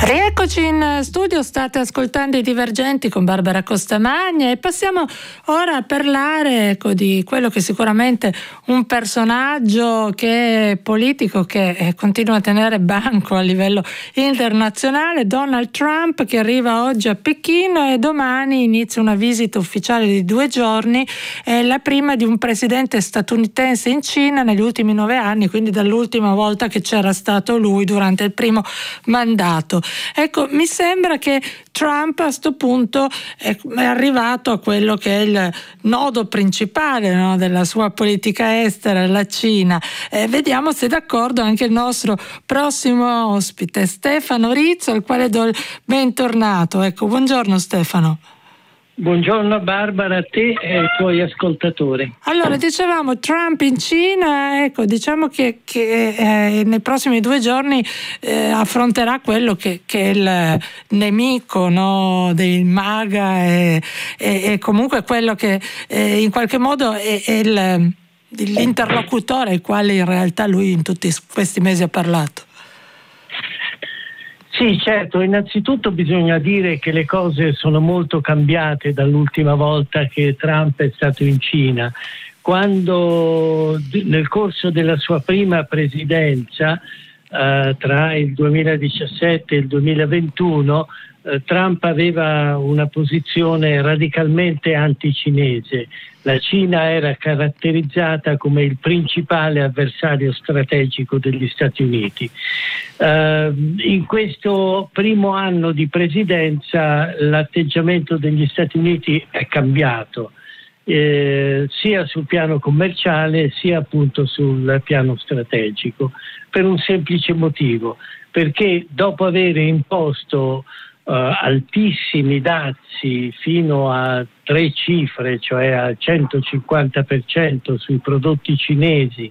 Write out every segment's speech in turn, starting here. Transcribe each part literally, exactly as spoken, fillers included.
Rieccoci in studio, state ascoltando I Divergenti con Barbara Costamagna e passiamo ora a parlare ecco, di quello che sicuramente un personaggio che è politico che eh, continua a tenere banco a livello internazionale, Donald Trump, che arriva oggi a Pechino e domani inizia una visita ufficiale di due giorni, è la prima di un presidente statunitense in Cina negli ultimi nove anni, quindi dall'ultima volta che c'era stato lui durante il primo mandato. Ecco, mi sembra che Trump a sto punto è arrivato a quello che è il nodo principale, no, della sua politica estera, la Cina. Eh, vediamo se è d'accordo anche il nostro prossimo ospite, Stefano Rizzo, al quale do il bentornato. Ecco, buongiorno Stefano. Buongiorno Barbara, a te e ai tuoi ascoltatori. Allora, dicevamo Trump in Cina, ecco, diciamo che, che eh, nei prossimi due giorni eh, affronterà quello che, che è il nemico, no, dei MAGA e, e, e comunque quello che eh, in qualche modo è, è il, l'interlocutore al quale in realtà lui in tutti questi mesi ha parlato. Sì, certo, innanzitutto bisogna dire che le cose sono molto cambiate dall'ultima volta che Trump è stato in Cina. Quando nel corso della sua prima presidenza, eh, tra il duemiladiciassette e il duemilaventuno, eh, Trump aveva una posizione radicalmente anticinese. La Cina era caratterizzata come il principale avversario strategico degli Stati Uniti. Uh, in questo primo anno di presidenza l'atteggiamento degli Stati Uniti è cambiato, eh, sia sul piano commerciale sia appunto sul piano strategico, per un semplice motivo, perché dopo aver imposto Uh, altissimi dazi fino a tre cifre, cioè al centocinquanta per cento sui prodotti cinesi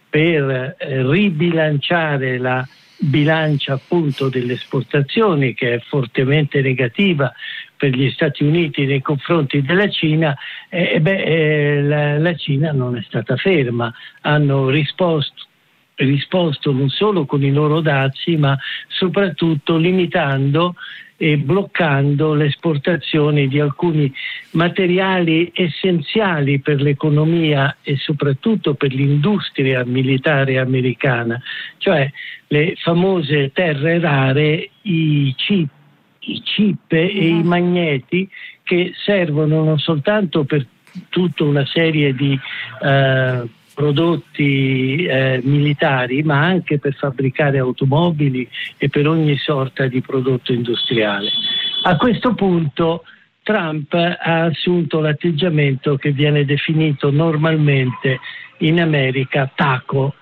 per eh, ribilanciare la bilancia appunto delle esportazioni, che è fortemente negativa per gli Stati Uniti nei confronti della Cina, eh, beh, eh, la, la Cina non è stata ferma, hanno risposto risposto non solo con i loro dazi, ma soprattutto limitando e bloccando le esportazioni di alcuni materiali essenziali per l'economia e soprattutto per l'industria militare americana, cioè le famose terre rare, i chip, i chip e i magneti che servono non soltanto per tutta una serie di eh, prodotti eh, militari, ma anche per fabbricare automobili e per ogni sorta di prodotto industriale. A questo punto Trump ha assunto l'atteggiamento che viene definito normalmente in America TACO,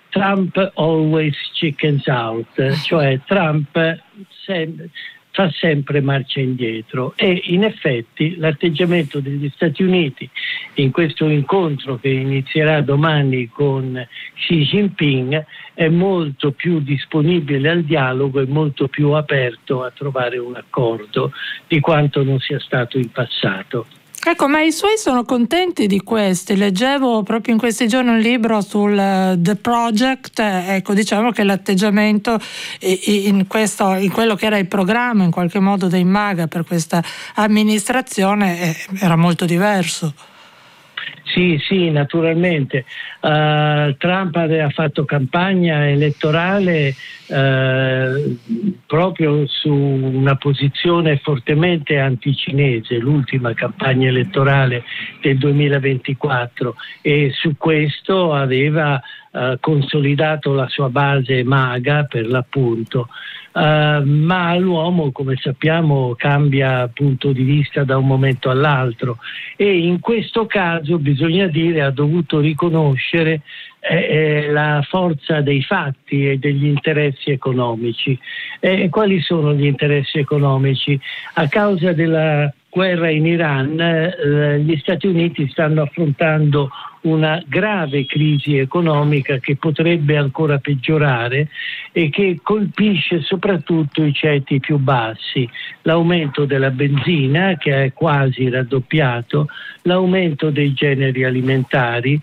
Trump always chickens out, cioè Trump sem- fa sempre marcia indietro, e in effetti l'atteggiamento degli Stati Uniti in questo incontro che inizierà domani con Xi Jinping è molto più disponibile al dialogo e molto più aperto a trovare un accordo di quanto non sia stato in passato. Ecco, ma i suoi sono contenti di questi. Leggevo proprio in questi giorni un libro sul uh, The Project, ecco, diciamo che l'atteggiamento in, questo, in quello che era il programma in qualche modo dei MAGA per questa amministrazione eh, era molto diverso. Sì, sì, naturalmente. Uh, Trump aveva fatto campagna elettorale uh, proprio su una posizione fortemente anticinese, l'ultima campagna elettorale del duemilaventiquattro, e su questo aveva uh, consolidato la sua base MAGA per l'appunto. Uh, ma l'uomo, come sappiamo, cambia punto di vista da un momento all'altro, e in questo caso bisogna dire ha dovuto riconoscere eh, la forza dei fatti e degli interessi economici. E quali sono gli interessi economici? A causa della guerra in Iran eh, gli Stati Uniti stanno affrontando una grave crisi economica che potrebbe ancora peggiorare e che colpisce soprattutto i ceti più bassi. L'aumento della benzina, che è quasi raddoppiato, l'aumento dei generi alimentari,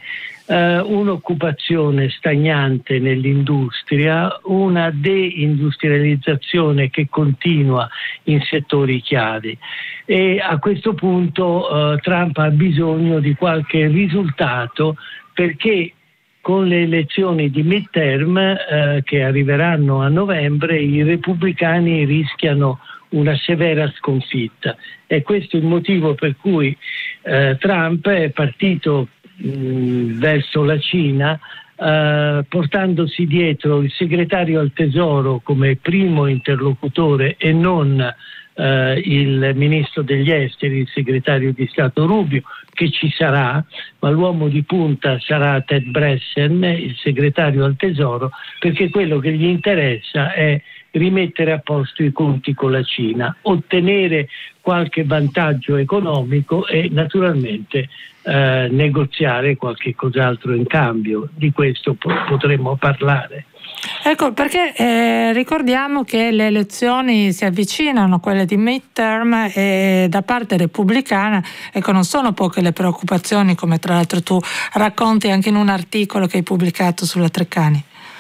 Uh, un'occupazione stagnante nell'industria, una deindustrializzazione che continua in settori chiave, e a questo punto uh, Trump ha bisogno di qualche risultato, perché con le elezioni di midterm uh, che arriveranno a novembre i repubblicani rischiano una severa sconfitta, e questo è il motivo per cui uh, Trump è partito verso la Cina, eh, portandosi dietro il segretario al tesoro come primo interlocutore e non eh, il ministro degli esteri, il segretario di Stato Rubio, che ci sarà, ma l'uomo di punta sarà Ted Bresson, il segretario al tesoro, perché quello che gli interessa è rimettere a posto i conti con la Cina, ottenere qualche vantaggio economico e naturalmente eh, negoziare qualche cos'altro in cambio. Di questo po- potremmo parlare. Ecco, perché eh, ricordiamo che le elezioni si avvicinano, quelle di midterm, e da parte repubblicana, ecco, non sono poche le preoccupazioni, come tra l'altro tu racconti anche in un articolo che hai pubblicato sulla Treccani.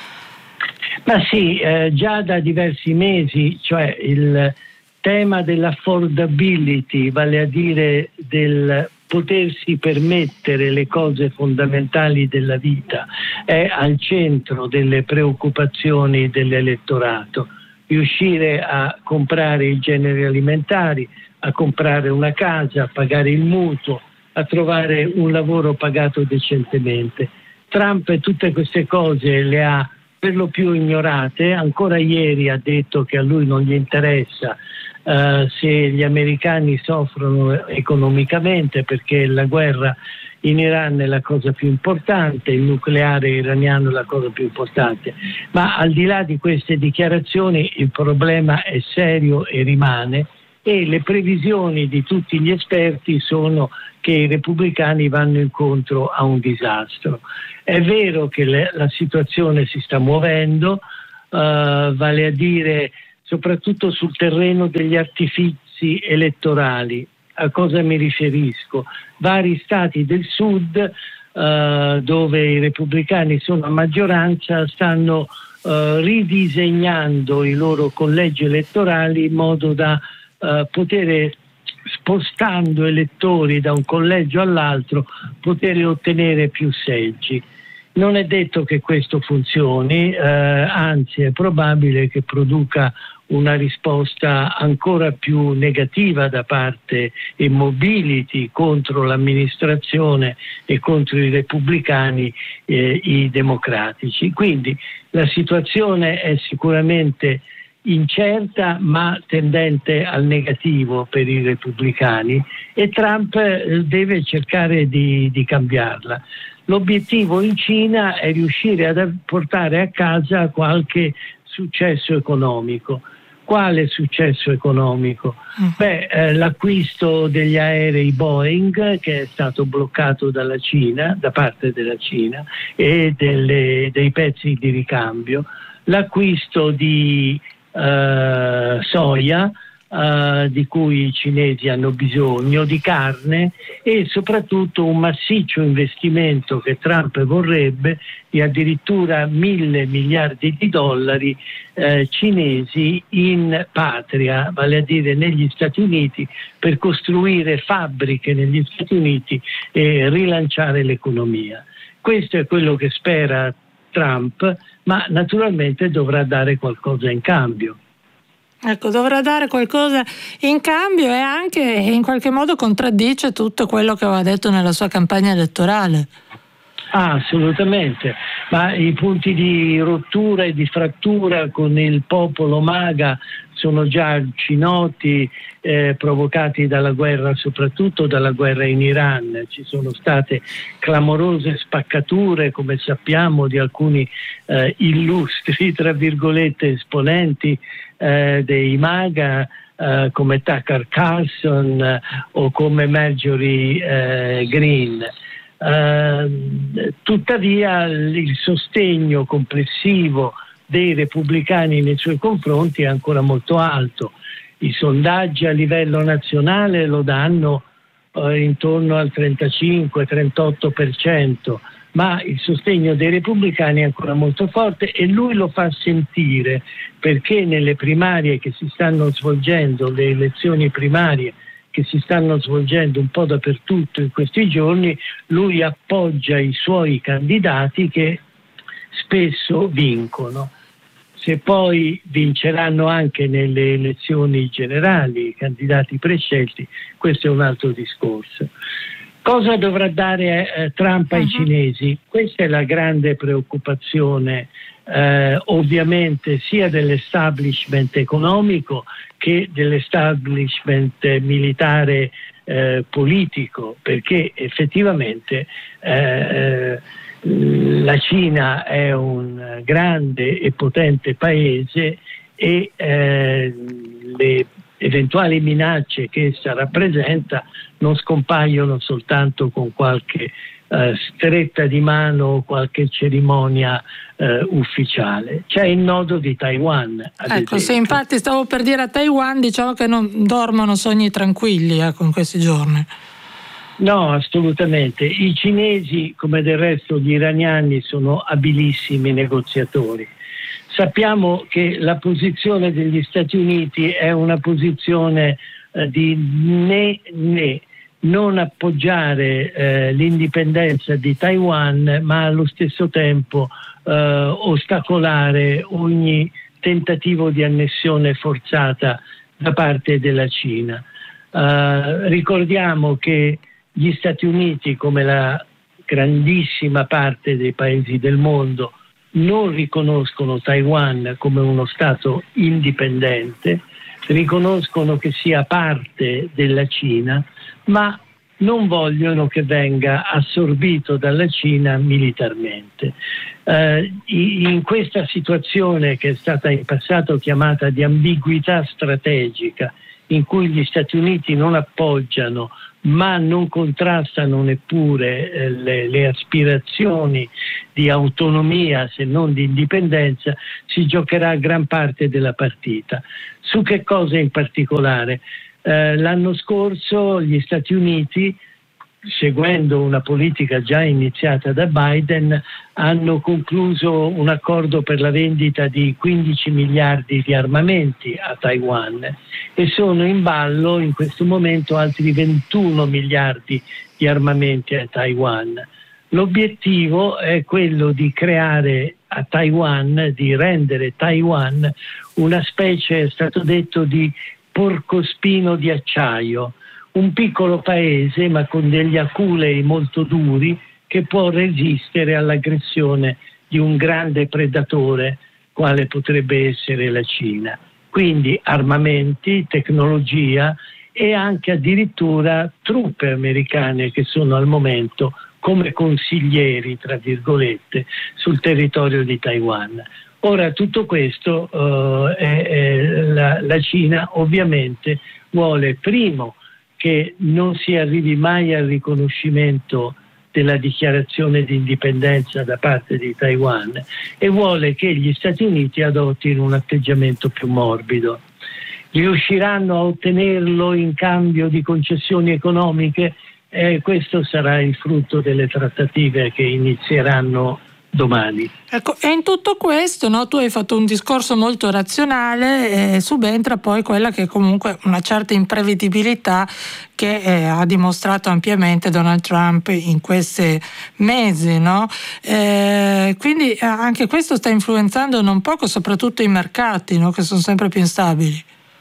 Ma sì, eh, già da diversi mesi, cioè il tema dell'affordability, vale a dire del potersi permettere le cose fondamentali della vita, è al centro delle preoccupazioni dell'elettorato. Riuscire a comprare i generi alimentari, a comprare una casa, a pagare il mutuo, a trovare un lavoro pagato decentemente. Trump tutte queste cose le ha per lo più ignorate. Ancora ieri ha detto che a lui non gli interessa uh, se gli americani soffrono economicamente, perché la guerra in Iran è la cosa più importante, il nucleare iraniano è la cosa più importante. Ma al di là di queste dichiarazioni il problema è serio e rimane, e le previsioni di tutti gli esperti sono che i repubblicani vanno incontro a un disastro. È vero che le, la situazione si sta muovendo, uh, vale a dire soprattutto sul terreno degli artifizi elettorali. A cosa mi riferisco? Vari stati del sud, uh, dove i repubblicani sono a maggioranza, stanno uh, ridisegnando i loro collegi elettorali in modo da uh, poter, spostando elettori da un collegio all'altro, poter ottenere più seggi. Non è detto che questo funzioni, eh, anzi è probabile che produca una risposta ancora più negativa da parte e mobiliti contro l'amministrazione e contro i repubblicani, eh, i democratici. Quindi la situazione è sicuramente incerta ma tendente al negativo per i repubblicani, e Trump deve cercare di, di cambiarla. L'obiettivo in Cina è riuscire a portare a casa qualche successo economico. Quale successo economico? Beh, eh, l'acquisto degli aerei Boeing, che è stato bloccato dalla Cina, da parte della Cina, e delle, dei pezzi di ricambio, l'acquisto di Uh, soia, uh, di cui i cinesi hanno bisogno, di carne, e soprattutto un massiccio investimento che Trump vorrebbe di addirittura mille miliardi di dollari uh, cinesi in patria, vale a dire negli Stati Uniti, per costruire fabbriche negli Stati Uniti e rilanciare l'economia. Questo è quello che spera Trump, ma naturalmente dovrà dare qualcosa in cambio. Ecco, dovrà dare qualcosa in cambio, e anche in qualche modo contraddice tutto quello che aveva detto nella sua campagna elettorale. Ah, assolutamente, ma i punti di rottura e di frattura con il popolo MAGA sono già noti, eh, provocati dalla guerra, soprattutto dalla guerra in Iran. Ci sono state clamorose spaccature, come sappiamo, di alcuni eh, illustri, tra virgolette, esponenti eh, dei MAGA, eh, come Tucker Carlson eh, o come Marjorie eh, Greene. Uh, tuttavia il sostegno complessivo dei repubblicani nei suoi confronti è ancora molto alto. I sondaggi a livello nazionale lo danno uh, intorno al trentacinque trentotto per cento, ma il sostegno dei repubblicani è ancora molto forte e lui lo fa sentire, perché nelle primarie che si stanno svolgendo, le elezioni primarie che si stanno svolgendo un po' dappertutto in questi giorni, lui appoggia i suoi candidati che spesso vincono. Se poi vinceranno anche nelle elezioni generali i candidati prescelti, questo è un altro discorso. Cosa dovrà dare eh, Trump ai uh-huh. cinesi? Questa è la grande preoccupazione eh, ovviamente sia dell'establishment economico che dell'establishment militare eh, politico, perché effettivamente eh, la Cina è un grande e potente paese e eh, le eventuali minacce che essa rappresenta non scompaiono soltanto con qualche eh, stretta di mano o qualche cerimonia eh, ufficiale. C'è il nodo di Taiwan. Ecco, sì, infatti stavo per dire, a Taiwan diciamo che non dormono sogni tranquilli ecco, in questi giorni. No, assolutamente. I cinesi, come del resto gli iraniani, sono abilissimi negoziatori. Sappiamo che la posizione degli Stati Uniti è una posizione eh, di né né, non appoggiare eh, l'indipendenza di Taiwan, ma allo stesso tempo eh, ostacolare ogni tentativo di annessione forzata da parte della Cina. Eh, ricordiamo che gli Stati Uniti, come la grandissima parte dei paesi del mondo, non riconoscono Taiwan come uno Stato indipendente, riconoscono che sia parte della Cina, ma non vogliono che venga assorbito dalla Cina militarmente. Eh, in questa situazione, che è stata in passato chiamata di ambiguità strategica, in cui gli Stati Uniti non appoggiano ma non contrastano neppure eh, le, le aspirazioni di autonomia, se non di indipendenza, si giocherà gran parte della partita. Su che cosa in particolare? Eh, l'anno scorso gli Stati Uniti, seguendo una politica già iniziata da Biden, hanno concluso un accordo per la vendita di quindici miliardi di armamenti a Taiwan e sono in ballo in questo momento altri ventuno miliardi di armamenti a Taiwan. L'obiettivo è quello di creare a Taiwan, di rendere Taiwan una specie, è stato detto, di porcospino di acciaio, un piccolo paese ma con degli aculei molto duri che può resistere all'aggressione di un grande predatore quale potrebbe essere la Cina. Quindi armamenti, tecnologia e anche addirittura truppe americane che sono al momento come consiglieri, tra virgolette, sul territorio di Taiwan. Ora tutto questo uh, è, è la, la Cina ovviamente vuole primo che non si arrivi mai al riconoscimento della dichiarazione di indipendenza da parte di Taiwan e vuole che gli Stati Uniti adottino un atteggiamento più morbido. Riusciranno a ottenerlo in cambio di concessioni economiche? Eh, questo sarà il frutto delle trattative che inizieranno domani. Ecco, e in tutto questo, no, tu hai fatto un discorso molto razionale e subentra poi quella che è comunque una certa imprevedibilità che eh, ha dimostrato ampiamente Donald Trump in questi mesi, no? Eh, quindi anche questo sta influenzando non poco soprattutto i mercati, no, che sono sempre più instabili.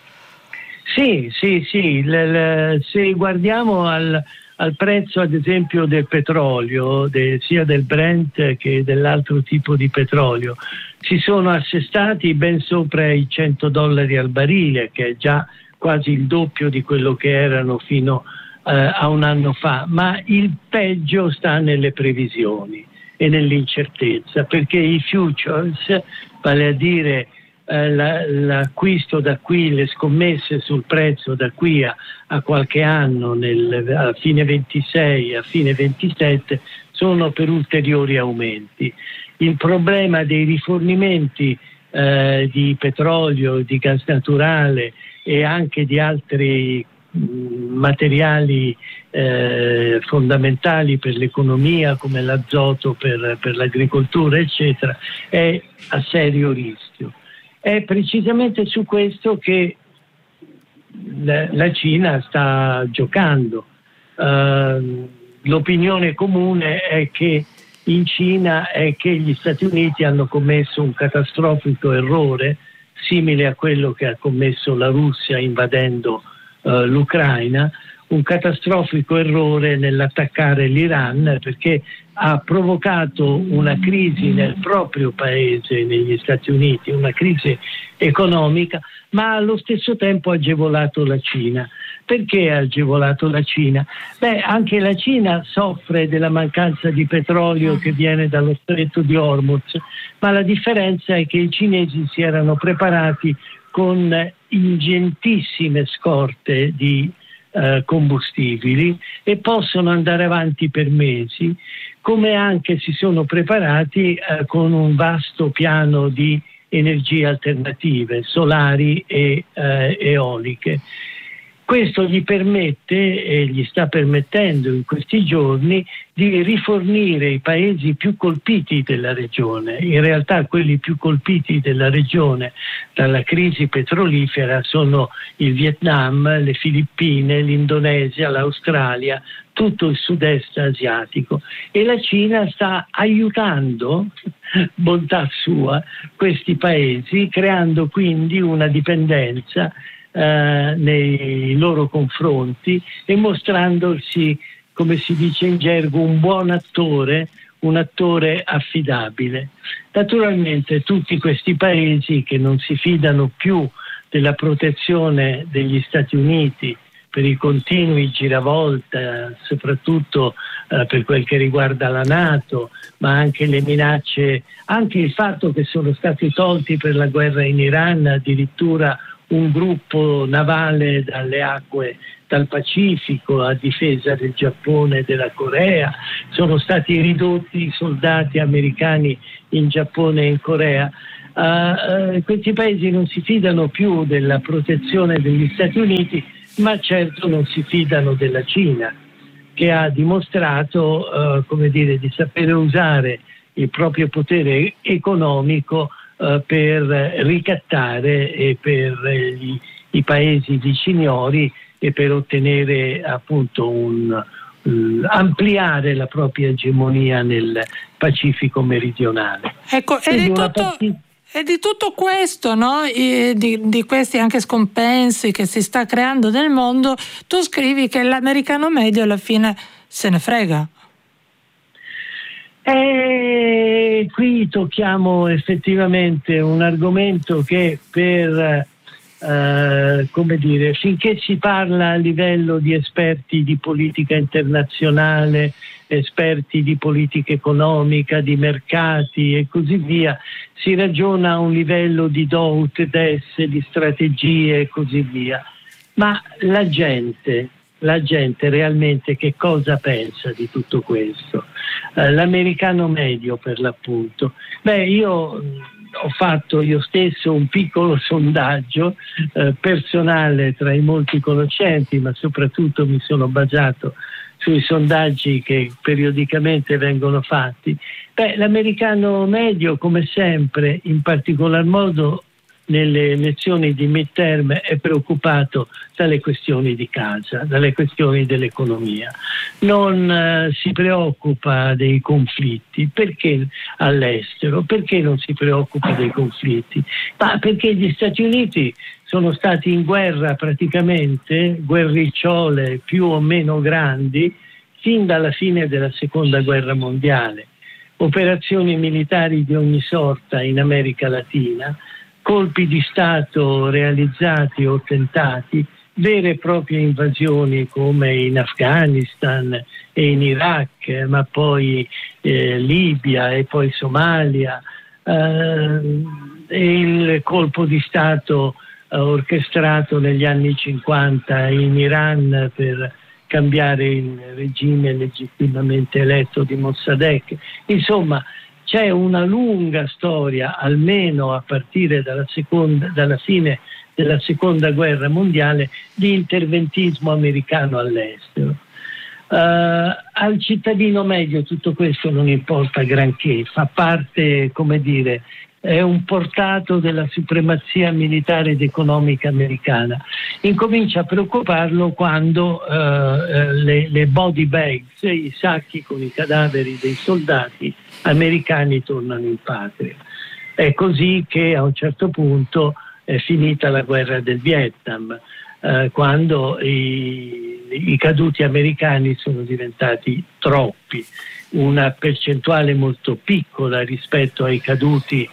Sì, sì, sì, le, le, se guardiamo al al prezzo ad esempio del petrolio, de, sia del Brent che dell'altro tipo di petrolio, si sono assestati ben sopra i cento dollari al barile, che è già quasi il doppio di quello che erano fino eh, a un anno fa, ma il peggio sta nelle previsioni e nell'incertezza, perché i futures, vale a dire l'acquisto da qui, le scommesse sul prezzo da qui a, a qualche anno, nel, a fine ventisei, a fine ventisette, sono per ulteriori aumenti. Il problema dei rifornimenti eh, di petrolio, di gas naturale e anche di altri materiali eh, fondamentali per l'economia come l'azoto per, per l'agricoltura eccetera, è a serio rischio. È precisamente su questo che la, la Cina sta giocando. Uh, l'opinione comune è che in Cina è che gli Stati Uniti hanno commesso un catastrofico errore simile a quello che ha commesso la Russia invadendo uh, l'Ucraina, un catastrofico errore nell'attaccare l'Iran, perché ha provocato una crisi nel proprio paese, negli Stati Uniti, una crisi economica, ma allo stesso tempo ha agevolato la Cina. Perché ha agevolato la Cina? Beh, anche la Cina soffre della mancanza di petrolio che viene dallo stretto di Hormuz, ma la differenza è che i cinesi si erano preparati con ingentissime scorte di eh, combustibili e possono andare avanti per mesi, come anche si sono preparati eh, con un vasto piano di energie alternative, solari e eh, eoliche. Questo gli permette e gli sta permettendo in questi giorni di rifornire i paesi più colpiti della regione. In realtà quelli più colpiti della regione dalla crisi petrolifera sono il Vietnam, le Filippine, l'Indonesia, l'Australia, tutto il sud-est asiatico, e la Cina sta aiutando, bontà sua, questi paesi, creando quindi una dipendenza Uh, nei loro confronti e mostrandosi, come si dice in gergo, un buon attore, un attore affidabile. Naturalmente tutti questi paesi che non si fidano più della protezione degli Stati Uniti per i continui giravolta, soprattutto uh, per quel che riguarda la NATO, ma anche le minacce, anche il fatto che sono stati tolti per la guerra in Iran addirittura un gruppo navale dalle acque dal Pacifico a difesa del Giappone e della Corea, sono stati ridotti i soldati americani in Giappone e in Corea. Uh, uh, questi paesi non si fidano più della protezione degli Stati Uniti, ma certo non si fidano della Cina, che ha dimostrato uh, come dire, di sapere usare il proprio potere economico per ricattare e per gli, i paesi viciniori e per ottenere appunto un uh, ampliare la propria egemonia nel Pacifico meridionale. Ecco, e di, tutto, partita... e di tutto questo, no? E di, di questi anche scompensi che si sta creando nel mondo, tu scrivi che l'americano medio alla fine se ne frega. E qui tocchiamo effettivamente un argomento che per eh, come dire, finché si parla a livello di esperti di politica internazionale, esperti di politica economica, di mercati e così via, si ragiona a un livello di do ut des, di strategie e così via. Ma la gente La gente realmente che cosa pensa di tutto questo? Eh, l'americano medio, per l'appunto. Beh, io mh, ho fatto io stesso un piccolo sondaggio eh, personale tra i molti conoscenti, ma soprattutto mi sono basato sui sondaggi che periodicamente vengono fatti. Beh, l'americano medio, come sempre, in particolar modo nelle elezioni di midterm, è preoccupato dalle questioni di casa, dalle questioni dell'economia. Non eh, si preoccupa dei conflitti. Perché all'estero? Perché non si preoccupa dei conflitti? Ma perché gli Stati Uniti sono stati in guerra praticamente, guerricciole più o meno grandi, fin dalla fine della Seconda Guerra Mondiale. Operazioni militari di ogni sorta in America Latina, colpi di Stato realizzati o tentati, vere e proprie invasioni come in Afghanistan e in Iraq, ma poi eh, Libia e poi Somalia, eh, e il colpo di Stato eh, orchestrato negli anni cinquanta in Iran per cambiare il regime legittimamente eletto di Mossadegh. Insomma, c'è una lunga storia, almeno a partire dalla, seconda, dalla fine della seconda guerra mondiale, di interventismo americano all'estero. Uh, al cittadino medio tutto questo non importa granché, fa parte, come dire, è un portato della supremazia militare ed economica americana. Incomincia a preoccuparlo quando uh, le, le body bags, i sacchi con i cadaveri dei soldati americani tornano in patria. È così che a un certo punto è finita la guerra del Vietnam, uh, quando i i caduti americani sono diventati troppi, una percentuale molto piccola rispetto ai caduti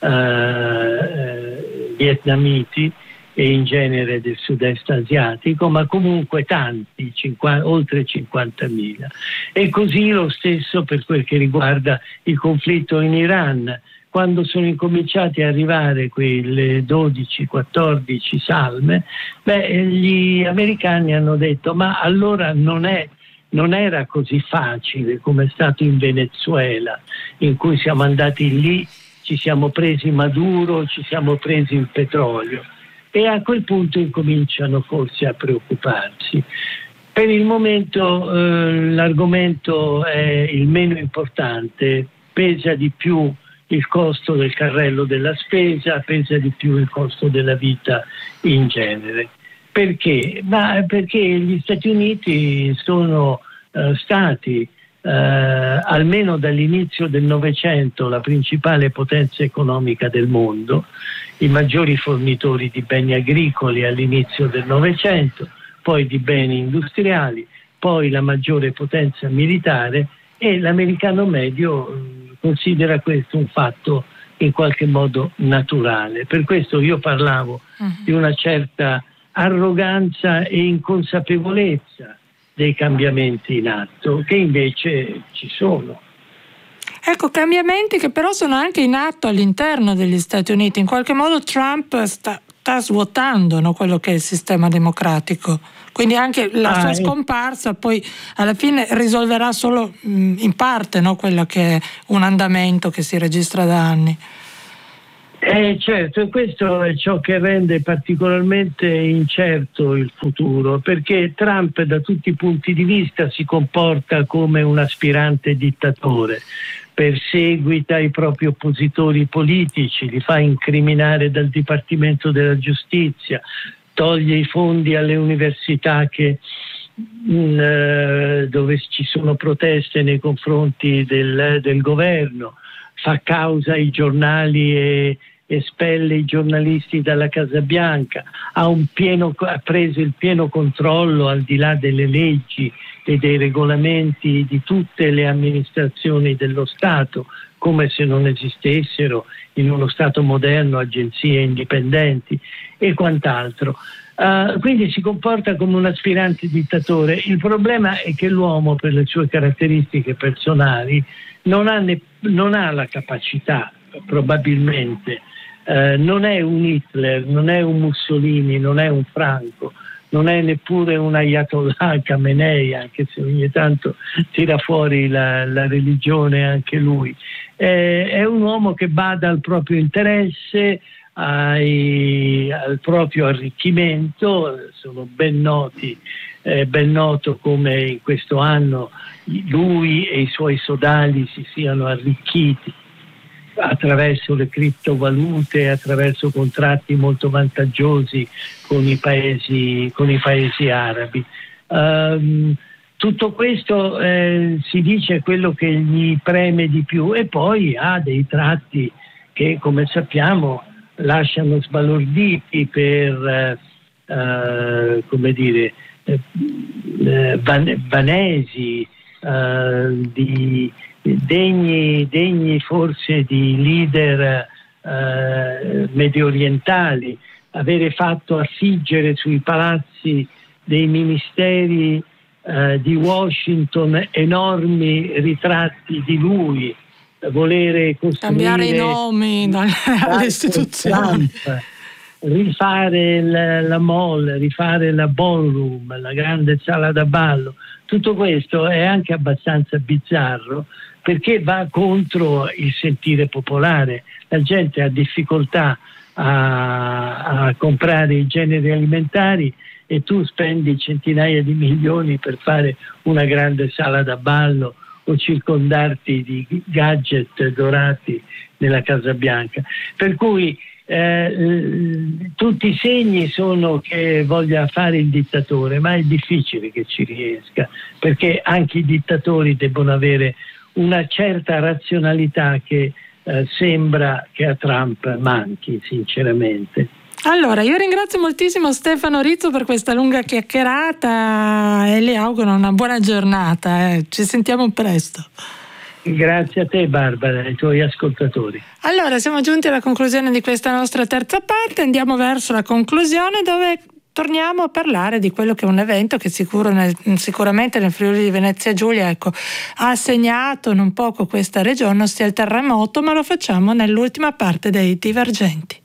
eh, vietnamiti e in genere del sud-est asiatico, ma comunque tanti, cinquanta, oltre cinquantamila. E così lo stesso per quel che riguarda il conflitto in Iran. Quando sono incominciati a arrivare quelle dodici quattordici salme, beh, gli americani hanno detto ma allora non, è, non era così facile come è stato in Venezuela, in cui siamo andati lì, ci siamo presi Maduro, ci siamo presi il petrolio, e a quel punto incominciano forse a preoccuparsi. Per il momento eh, l'argomento è il meno importante, pesa di più il costo del carrello della spesa, pesa di più il costo della vita in genere. Perché? Ma perché gli Stati Uniti sono eh, stati, eh, almeno dall'inizio del Novecento, la principale potenza economica del mondo, i maggiori fornitori di beni agricoli all'inizio del Novecento, poi di beni industriali, poi la maggiore potenza militare, e l'americano medio considera questo un fatto in qualche modo naturale. Per questo io parlavo uh-huh. di una certa arroganza e inconsapevolezza dei cambiamenti in atto, che invece ci sono. Ecco, cambiamenti che però sono anche in atto all'interno degli Stati Uniti. In qualche modo Trump sta, sta svuotando, no, quello che è il sistema democratico. Quindi anche la ah, sua scomparsa poi alla fine risolverà solo mh, in parte, no, quello che è un andamento che si registra da anni. Eh, certo, e questo è ciò che rende particolarmente incerto il futuro, perché Trump da tutti i punti di vista si comporta come un aspirante dittatore, perseguita i propri oppositori politici, li fa incriminare dal Dipartimento della Giustizia, toglie i fondi alle università che, mh, dove ci sono proteste nei confronti del, del governo, fa causa ai giornali e espelle i giornalisti dalla Casa Bianca, ha, un pieno, ha preso il pieno controllo al di là delle leggi e dei regolamenti di tutte le amministrazioni dello Stato, come se non esistessero in uno Stato moderno agenzie indipendenti e quant'altro. Uh, quindi si comporta come un aspirante dittatore. Il problema è che l'uomo, per le sue caratteristiche personali, non ha, ne, non ha la capacità, probabilmente, uh, non è un Hitler, non è un Mussolini, non è un Franco, non è neppure un Ayatollah Khamenei, anche se ogni tanto tira fuori la, la religione anche lui. Eh, è un uomo che bada al proprio interesse, ai, al proprio arricchimento. Sono ben noti, eh, ben noto come in questo anno lui e i suoi sodali si siano arricchiti attraverso le criptovalute, attraverso contratti molto vantaggiosi con i paesi, con i paesi arabi. Um, tutto questo eh, si dice quello che gli preme di più, e poi ha dei tratti che, come sappiamo, lasciano sbalorditi per eh, eh, come dire eh, van- vanesi, eh, di Degni, degni forse di leader eh, medio orientali, avere fatto affiggere sui palazzi dei ministeri eh, di Washington enormi ritratti di lui, volere costruire cambiare i nomi dalle istituzioni. Trump, rifare la, la mall, rifare la ballroom, la grande sala da ballo. Tutto questo è anche abbastanza bizzarro perché va contro il sentire popolare. La gente ha difficoltà a, a comprare i generi alimentari e tu spendi centinaia di milioni per fare una grande sala da ballo o circondarti di gadget dorati nella Casa Bianca. Per cui eh, tutti i segni sono che voglia fare il dittatore, ma è difficile che ci riesca, perché anche i dittatori debbono avere una certa razionalità che eh, sembra che a Trump manchi, sinceramente. Allora, io ringrazio moltissimo Stefano Rizzo per questa lunga chiacchierata e le auguro una buona giornata. Eh. Ci sentiamo presto. Grazie a te, Barbara, e ai tuoi ascoltatori. Allora, siamo giunti alla conclusione di questa nostra terza parte. Andiamo verso la conclusione, dove torniamo a parlare di quello che è un evento che sicuro nel, sicuramente nel Friuli di Venezia Giulia ecco, ha segnato non poco questa regione, ossia il terremoto, ma lo facciamo nell'ultima parte dei Divergenti.